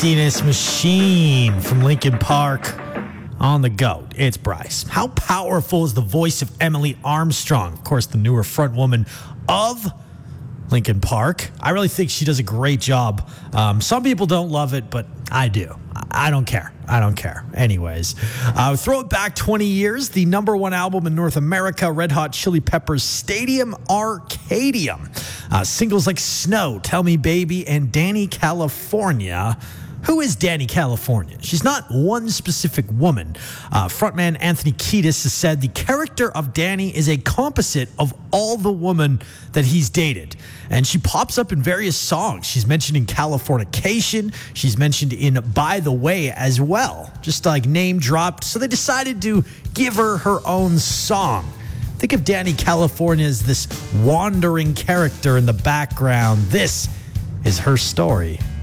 nastiness machine from Linkin Park. On the go, it's Bryce. How powerful is the voice of Emily Armstrong? Of course, the newer frontwoman of Linkin Park. I really think she does a great job. Some people don't love it, but I do. I don't care. Anyways, throw it back 20 years. The number one album in North America, Red Hot Chili Peppers' Stadium Arcadium. Singles like Snow, Tell Me Baby, and Danny California. Who is Danny California? She's not one specific woman. Frontman Anthony Kiedis has said the character of Danny is a composite of all the women that he's dated. And she pops up in various songs. She's mentioned in Californication. She's mentioned in By the Way as well. Just like name dropped. So they decided to give her her own song. Think of Danny California as this wandering character in the background. This is her story.